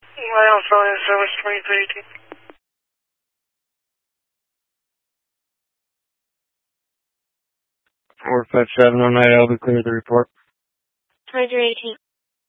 Lion Phone service 2318. 45709 L, be clear to report. 2318.